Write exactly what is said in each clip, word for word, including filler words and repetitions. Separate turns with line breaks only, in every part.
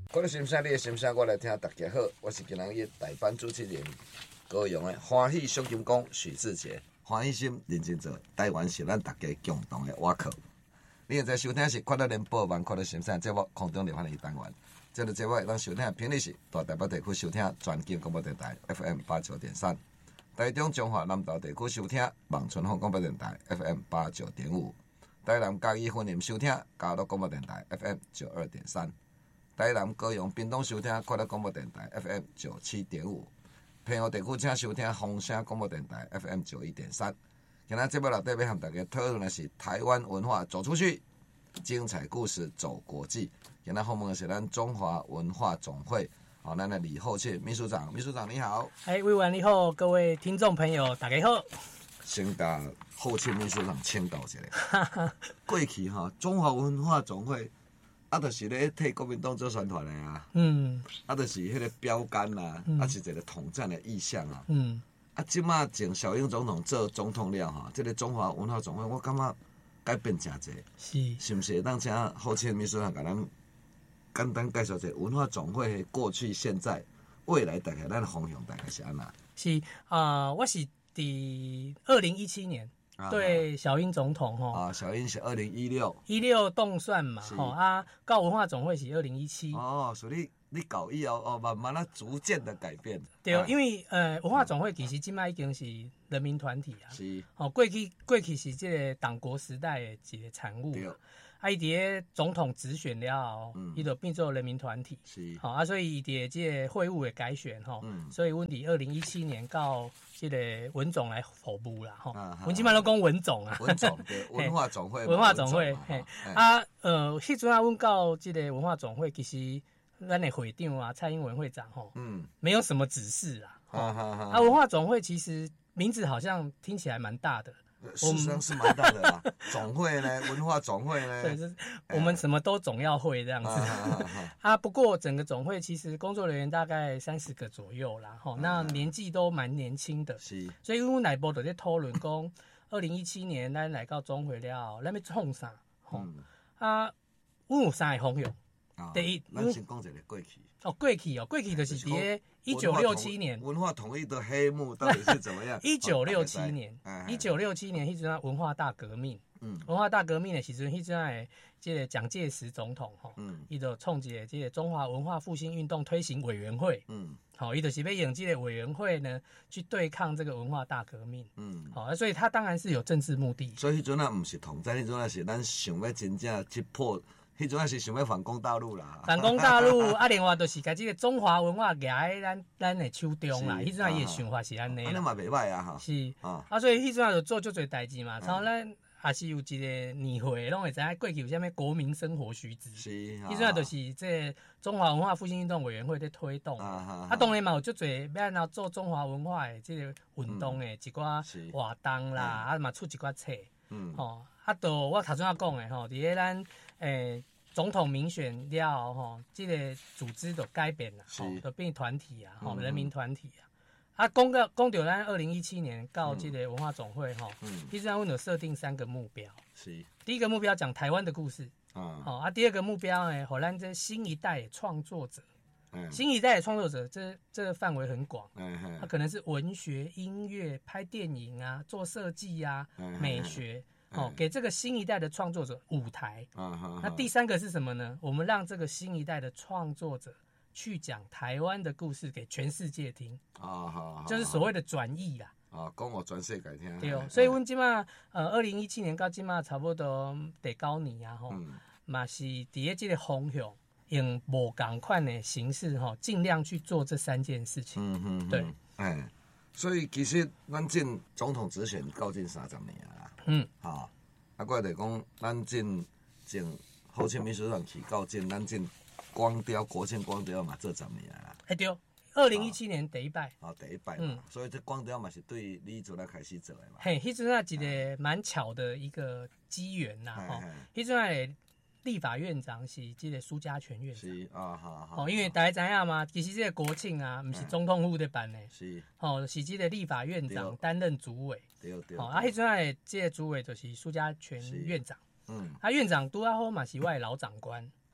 我的心声，你的心声，我来听。大家好，我是今日代班主持人高雄的欢喜小金工许志杰。欢喜心认真做，台湾是咱大家共同的瓦靠。你现在收听是快乐联播网快乐心声节目空中联欢的单元。这个节目咱收听频率是大台北地区收听全景广播电台 F M 八九点三，台中中华南投地区收听望春风广播电台 F M 八九点五，台南嘉义分林收听嘉乐广播电台 F M 九二点三，台南高雄屏东收听快乐广播电台 F M 九七点五。平湖地区请收听风声广播电台 F M 九一点三。今天节目内底要和大家讨论的是台湾文化走出去，精彩故事走国际。今天访问的是咱中华文化总会，好、哦，咱的李厚庆秘书长，秘书长你好。
哎，委员你好，各位听众朋友大家好。
先甲厚庆秘书长请教一下。过去哈、哦，中华文化总会。啊，就是咧替国民党做宣传的啊，嗯，啊，就是迄个标杆啦、嗯，啊，是一个统战的意向啊，嗯，啊，即马从小英总统做总统了哈，这个中华文化总会，我感觉改变真侪，是，是不是？当请后期秘书长甲咱简单介绍一下文化总会的过去、现在、未来，大概咱的方向大概是安那？
是啊、呃，我是第二零一七年。对小英总统吼
啊，小英是二零一六
一六动算嘛吼啊，到文化总会是二零一七
哦，所以你搞以后哦，慢慢啊逐渐的改变。
对，啊、因为呃文化总会其实今麦已经是人民团体啊，
是
哦过去过去是这个党国时代的一个产物。对。啊，伊伫总统直选了，伊、嗯、就变做人民团体，是好、哦、啊，所以伊伫这个会务的改选吼、嗯，所以阮伫二零一七年到这个文总来服务啦吼，阮即摆都讲文总啊，
文总对文化总会，
文化总会嘿啊呃，迄阵啊，阮到这个文化总会，其实咱的会长啊，蔡英文会长吼，嗯，没有什么指示啦，啊啊，文化总会其实名字好像听起来蛮大的。
事实上是蛮大的啦，总会呢，文化总会呢，
对，就是我们什么都总要会这样子。啊, 啊，不过整个总会其实工作人员大概三十个左右啦，吼、啊，那年纪都蛮年轻的，是。所以我们内部就在讨论讲，二零一七年咱来到总会了，咱要创啥？吼、嗯，啊，我有三个方向。
啊、第一，咱先讲一个过去。
哦，过去哦，过去就是伫一九六七年
文化统一的黑幕到底是怎么样？
一九六七年，一九六七年迄阵文化大革命，嗯，文化大革命的时阵，迄阵诶，这个蒋介石总统吼，嗯，伊就创一个这个中华文化复兴运动推行委员会，嗯，好，伊就是要用这个委员会呢去对抗这个文化大革命，嗯，好，所以他当然是有政治目的。
所以迄阵啊，不是统战，迄阵啊是咱想要真正去破。迄阵啊是想要反攻大陆啦，
反攻大陆啊，另外就是甲这个中华文化夹在咱咱的手中啦。迄阵啊伊的想法是安尼啦，
安尼嘛袂歹啊哈。
是啊，啊所以迄阵啊就做足侪代志嘛，像咱也是有一个年会，拢会知影过去有啥物国民生活须知。是，迄阵啊就是这中华文化复兴运动委员会在推动啊，啊当然嘛有足侪要安怎做中华文化的这个运动的一寡活动啦，啊嘛出一寡册，嗯，吼。啊，就我头先啊讲的吼，伫咧咱诶总统民选了吼，这个组织就改变啦，吼，就变团体啊，吼、嗯，人民团体啊。啊，讲到讲到咱二零一七年到这个文化总会吼，嗯，其实我们有设定三个目标，是第一个目标讲台湾的故事，啊，好啊，第二个目标呢，互咱这新一代的创作者。嗯、新一代的创作者，这这个范围很广，嗯，他可能是文学、音乐、拍电影啊、做设计啊、嗯、美学。哦，给这个新一代的创作者舞台。啊、那第三个是什么呢？我们让这个新一代的创作者去讲台湾的故事给全世界听。啊，好，就是所谓的转译啦。
啊，讲我全世界听。
对哦，所以我们今嘛，呃，二零一七年到今嘛，差不多第九年啊，吼、嗯，嘛是伫这个方向，用无同款的形式吼，尽量去做这三件事情。嗯嗯，对，
哎。所以其实咱进总统直选到近三十年啦，嗯，好，啊，我来讲，咱进进后勤秘书长起到近，咱进光雕国庆光雕嘛，做十年啦。
哎对，二零一七年第一摆。
哦，第一摆，嗯，所以这光雕嘛是对你做来开始做的嘛。
嘿，迄阵啊一个蛮巧的一个机缘呐，吼，迄阵啊。立法院长是这个苏家全院长，是啊，好好。哦，因为大家知影嘛，其实这个国庆啊，不是总统府在办的，是，哦，是这个立法院长担任主委，对对。哦，啊，迄阵啊，这个主委就是苏家全院长，嗯，啊，院长拄啊好嘛是我的老长官，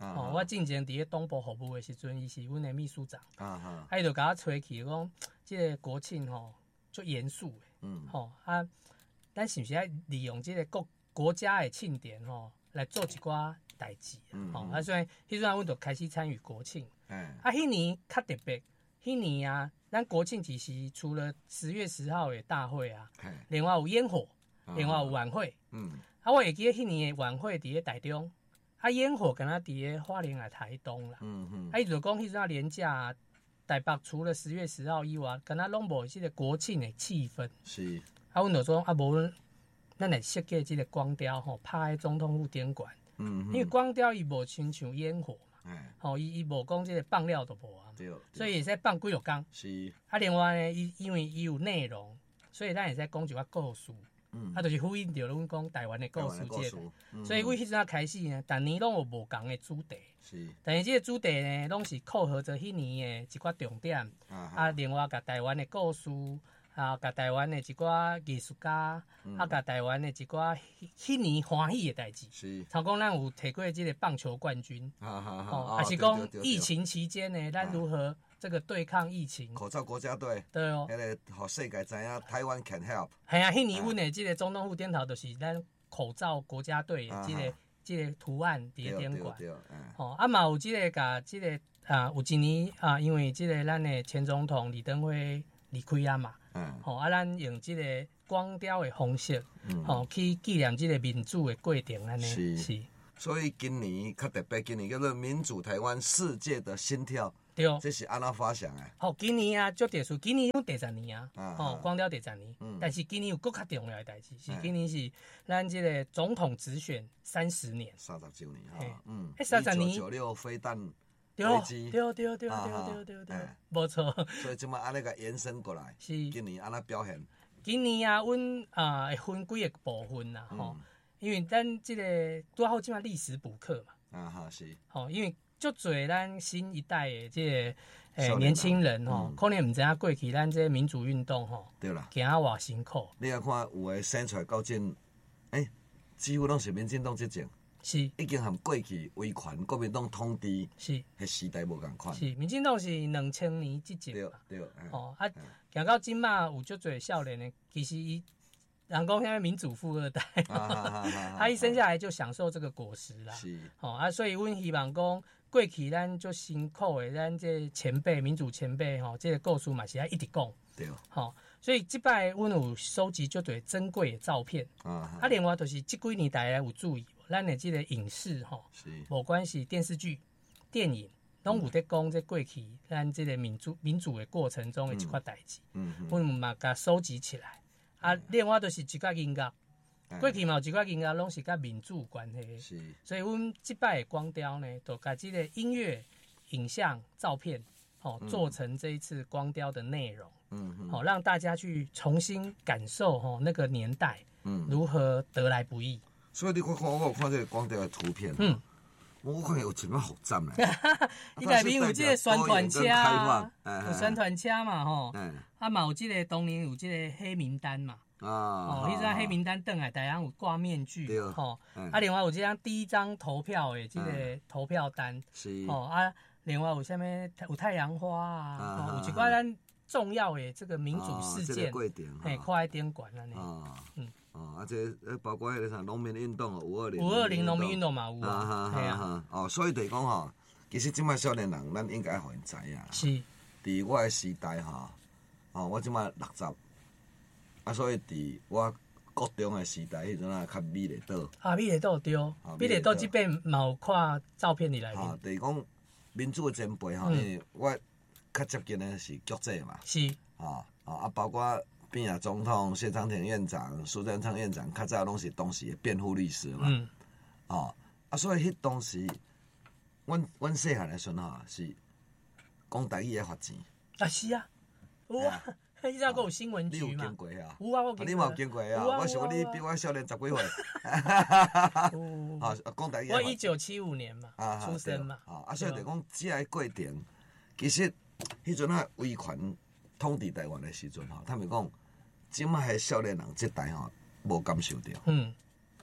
哦，我进前伫咧东部服务的时阵，伊是阮的秘书长，
啊哈，
啊伊就甲我吹起讲，即个国庆吼足严肃的，嗯，吼啊，咱是毋是爱利用即个国国家的庆典吼来做一寡代志，嗯，吼啊，所以迄阵啊，阮就开始参与国庆，嗯，啊，迄年较特别，迄年啊，咱国庆其实除了十月十号的大会啊，另外有烟火，另外有晚会，嗯，啊，我会记得迄年的晚会伫咧台中。啊，烟火敢若伫咧花莲啊、台东啦，嗯嗯，啊，伊就讲迄阵啊连假，台北除了十月十号以外，敢若拢无即个国庆的气氛。是，啊，阮就说啊，无咱来设计即个光雕吼，拍喺总统府顶馆，嗯，因为光雕伊无亲像烟火嘛，哎，吼，伊伊无讲即个放料都无啊，对，所以会使放几落工。是，啊，另外呢，伊因为伊有内容，所以咱会使讲一寡故事。嗯，啊，就是呼应着阮讲台湾的故事节，嗯、所以阮迄阵啊开始呢，逐年拢有无共的主题，是，但是即个主题呢，拢是扣合着迄年的一寡重点，啊, 啊，另外甲台湾的故事，啊，甲台湾的一寡艺术家，嗯、啊，甲台湾的一寡迄年欢喜的代志，是，像讲咱有摕过即个棒球冠军，啊哈哈，哦，还是讲疫情期间呢，咱如何？这个对抗疫情，
口罩国家队，对哦，迄个互世界知影台湾 can help。
系啊，迄年阮的即个总统府顶头就是咱口罩国家队的即个即个图案伫咧顶馆。哦，啊嘛有即个甲即个啊，有一年啊，因为即个咱的前总统李登辉离开啊嘛，嗯，吼啊，咱用即个光雕的方式，吼去纪念即个民主的过程安尼。是是。
所以今年较特别，今年叫做民主台湾世界的心跳。对，这是安怎发想诶？
好，今年啊，足特殊，今年有第十年啊，啊哦，光雕第十年，嗯、但是今年有更较重要的代志，是今年是咱这个总统直选三十年，
三十九年哈，嗯，
哎，三十年，
一九九六飞弹
危机，对对对对对对对，没错。
所以即马安尼个延伸过来，是今年安怎表现？
今年啊，阮啊会分几个部分啦，吼，因为咱这个拄好即马历史补课嘛，啊哈是，吼，因为。足侪咱新一代的即个诶年轻人吼，可能毋知影过去咱这民主运动吼，对啦，行啊偌辛苦。
你啊看有诶生出来到今，诶，几乎拢是民进党执政，是已经含过去威权国民党统治，是迄时代无共款。
是民进党是两千年执政嘛，对对。哦啊，行到今嘛有足侪少年的，其实伊。人讲现在民主富二代，他一生下来就享受这个果实啦。是，哦啊，所以阮希望讲，过去咱就辛苦的，咱这前辈民主前辈吼，这个故事嘛是要一直讲。对。好，所以这摆阮有收集就对珍贵的照片。啊。啊，另外就是这几年大家有注意，咱的这个影视吼，是，无关系电视剧、电影，拢有在讲这过去咱这个民主民主的过程中的一块代志。嗯嗯。阮嘛甲收集起来。啊，另外就是一寡音乐，过去嘛有一寡音乐拢是甲民主有关系，是，所以阮即摆的光雕呢，就甲即个音乐、影像、照片，哦，嗯、做成这一次光雕的内容，嗯嗯，好、哦，让大家去重新感受吼、哦、那个年代，嗯，如何得来不易。
所以你看看我有看这个光雕的图片，嗯。我看有真好赞嘞！
伊内面有即个宣传车啊，有宣传车嘛吼，啊嘛有即个当年有即个黑名单嘛，哦，迄张黑名单登来，大家有挂面具，吼，啊另外有即张第一张投票的即个投票单，是，哦啊，另外有啥物有太阳花啊，有一寡咱重要的这个民主事件，嘿，挂在顶馆安尼，嗯。
哦，啊，这包括迄个啥农民运动哦，五二零，
五二零农民运动嘛有啊，
系啊，哦，所以就是讲吼，其实即摆少年人，咱应该互因知影。是。伫我诶时代吼，哦，我即摆六十，啊，所以伫我国中诶时代，迄阵啊较美丽岛。
啊，美丽岛对，美丽岛即边嘛有看照片伫内面。
啊，就是讲民主诶前辈吼，因为我较接近诶是局者嘛。是。啊啊，包括。边啊，总统谢长廷院长、苏贞昌院长，较早拢是当时的辩护律师嘛。嗯。哦，啊，所以迄当时，阮阮细汉的时阵吼，是讲台语的发钱。
啊，是啊。有啊，迄阵个有新闻局嘛。
你有经过啊？
有啊，我经过。
你嘛有经过啊？我想你比我少年十几岁。
有。啊，讲台语。我一九七五年嘛，出生嘛。
啊，啊，所以就讲这个过程，其实迄阵啊威权统治台湾的时阵吼，他们讲。即摆迄少年人即代吼，无感受到。嗯。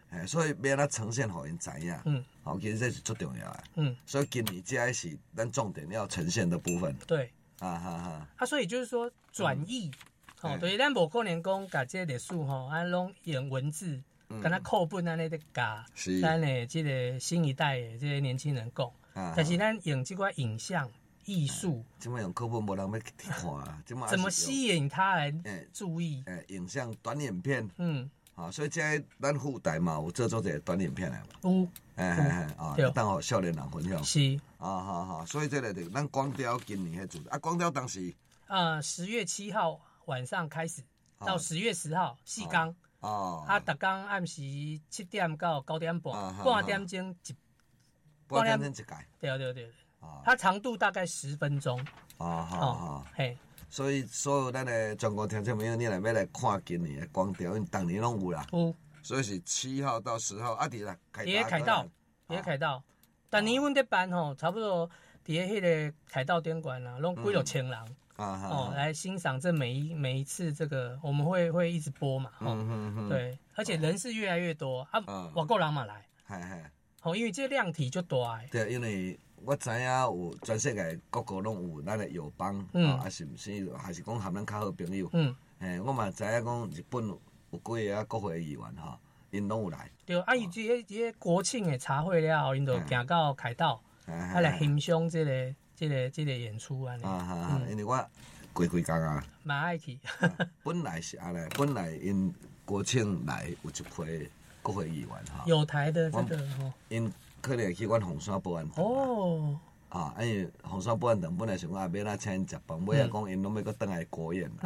哎，所以要安怎呈现，互因知影。
嗯，
好，其实这是最重要的。
嗯，
所以今年这是咱重点要呈现的部分。
对。
啊哈哈。
啊，所以就是说转译，吼、嗯，就是咱无可能讲甲这个历史吼，安拢用文字，敢若课本安尼咧教，咱的这个新一代的这些年轻人讲。啊、但是咱用这块影像艺术，
怎么用课本无人要去看啊？
怎么吸引他人注意？
诶、欸，影像短影片，
嗯，
啊，所以这咱附带嘛有做做一个短影片来嘛。
有，
哎哎哎，啊，当互少年人分享。
是。
啊，好好，所以这个就咱光雕今年迄主啊，光雕当时，
呃，十月七号晚上开始，到十月十号四天。
哦。
啊，逐工暗时七点到九点半，啊、半点钟一。
半点钟一届。
对对对。啊。它长度大概十分钟。
啊，好好。
嘿。
所以所有咱的全国听众朋友，你若要来看今年的光雕，因当年拢有啦。
有。
所以是七号到十号，啊，伫啦凯达。
伫凯道，伫凯道。但年阮伫办吼，差不多伫迄个凯道展馆啊，拢几六千人。啊。哦，来欣赏这每一每一次这个，我们会会一直播嘛。嗯嗯嗯。对，而且人是越来越多啊，外国人嘛来。系系。哦，因为这量体就大诶。对，
因为我知影有全世界各国拢有咱的友邦，嗯，啊是毋是，还是讲含咱较好朋友，嗯，诶，我嘛知影讲日本有几个啊国会议员吼，因拢有来。
对，啊，伊即个即个国庆的茶会了后，因就行到凯道，啊来欣赏即个即个即个演出安尼。
啊哈，因为我规规工啊，
蛮爱去。
本来是安尼，本来因国庆来有一批国会议员哈。
有台的这个吼。
因可能会去阮凤山保安堂哦，啊，因为凤山保安堂本来想讲也要咱请因食饭，尾仔讲因拢要搁倒来国宴啦。